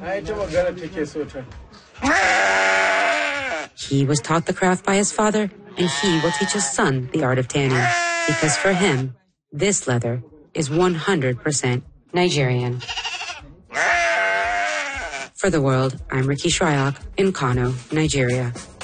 He was taught the craft by his father, and he will teach his son the art of tanning. Because for him, this leather is 100% Nigerian. For The World, I'm Ricky Shryock in Kano, Nigeria.